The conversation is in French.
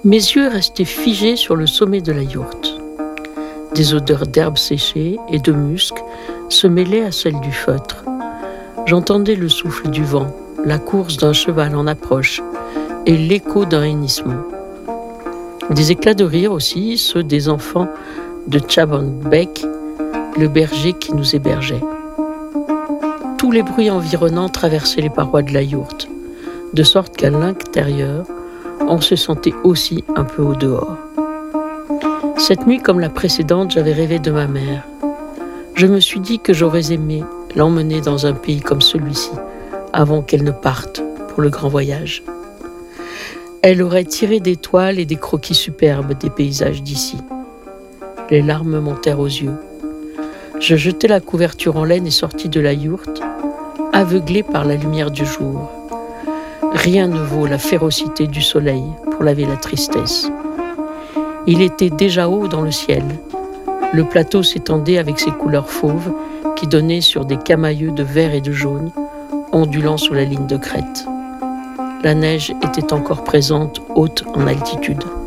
Mes yeux restaient figés sur le sommet de la yourte. Des odeurs d'herbes séchées et de musc se mêlaient à celles du feutre. J'entendais le souffle du vent, la course d'un cheval en approche et l'écho d'un hennissement. Des éclats de rire aussi, ceux des enfants de Chabanbeck, le berger qui nous hébergeait. Tous les bruits environnants traversaient les parois de la yourte, de sorte qu'à l'intérieur, on se sentait aussi un peu au dehors. Cette nuit, comme la précédente, j'avais rêvé de ma mère. Je me suis dit que j'aurais aimé l'emmener dans un pays comme celui-ci, avant qu'elle ne parte pour le grand voyage. Elle aurait tiré des toiles et des croquis superbes des paysages d'ici. Les larmes montèrent aux yeux. Je jetai la couverture en laine et sortis de la yourte, aveuglé par la lumière du jour. Rien ne vaut la férocité du soleil pour laver la tristesse. Il était déjà haut dans le ciel. Le plateau s'étendait avec ses couleurs fauves qui donnaient sur des camailleux de vert et de jaune, ondulant sous la ligne de crête. La neige était encore présente, haute en altitude.